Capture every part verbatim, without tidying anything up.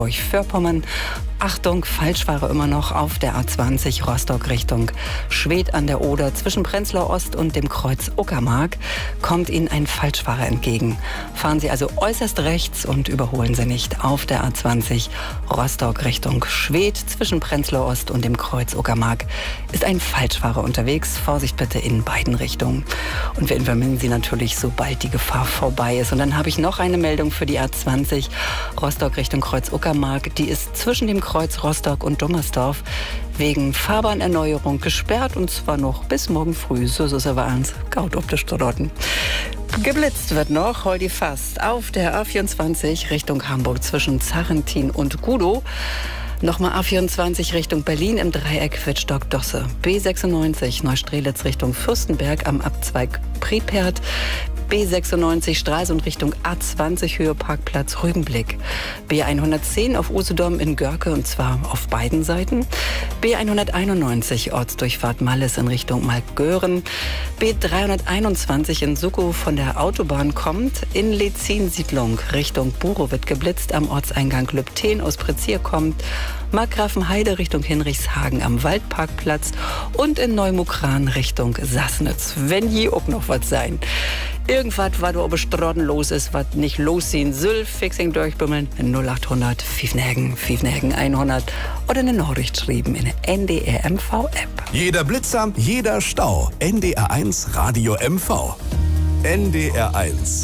Vorpommern. Achtung, Falschfahrer immer noch auf der A zwanzig Rostock Richtung Schwedt an der Oder. Zwischen Prenzlau Ost und dem Kreuz Uckermark kommt Ihnen ein Falschfahrer entgegen. Fahren Sie also äußerst rechts und überholen Sie nicht. Auf der A zwanzig Rostock Richtung Schwedt zwischen Prenzlau Ost und dem Kreuz Uckermark ist ein Falschfahrer unterwegs. Vorsicht bitte in beiden Richtungen. Und wir informieren Sie natürlich, sobald die Gefahr vorbei ist. Und dann habe ich noch eine Meldung für die A zwanzig Rostock Richtung Kreuz Uckermark. Die ist zwischen dem Kreuz Rostock und Dummersdorf wegen Fahrbahnerneuerung gesperrt, und zwar noch bis morgen früh. So ist es aber eins. Gaut auf der Straßen. Geblitzt wird noch heute fast auf der A vierundzwanzig Richtung Hamburg zwischen Zarrentin und Gudow. Nochmal A vierundzwanzig Richtung Berlin im Dreieck Wittstock-Dosse. B sechsundneunzig Neustrelitz Richtung Fürstenberg am Abzweig Pripyat. B sechsundneunzig Stralsund Richtung A zwanzig Höhe Parkplatz Rügenblick. B hundertzehn auf Usedom in Görke, und zwar auf beiden Seiten. B hunderteinundneunzig Ortsdurchfahrt Malles in Richtung Malgören. B dreihunderteinundzwanzig in Suckow von der Autobahn kommt. In Lezin-Siedlung Richtung Burow wird geblitzt. Am Ortseingang Lübten aus Prezier kommt. Markgrafenheide Richtung Hinrichshagen am Waldparkplatz. Und in Neumukran Richtung Sassnitz. Wenn je auch noch was sein. Irgendwas, was da oben Strotten los ist, was nicht losziehen soll, fixing durchbümmeln, null achthundert Fiefenhagen, Fiefenhagen hundert oder eine Nachricht schreiben in der N D R M V-App. Jeder Blitzer, jeder Stau. N D R eins Radio M V. N D R eins.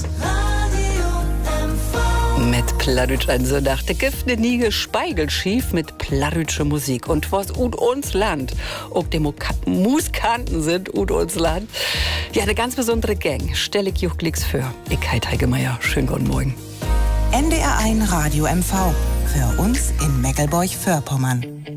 Mit Plattdeutsch ein so nach der Gift ne Niege Speigelschief mit plattdeutscher Musik. Und was ut uns Land, ob die Muskanten sind ut uns Land. Ja, eine ganz besondere Gang. Stell ich Juchtlix für. Ich heit Heike Meier. Schönen guten Morgen. N D R eins Radio M V. Für uns in Meckelburg-Vorpommern.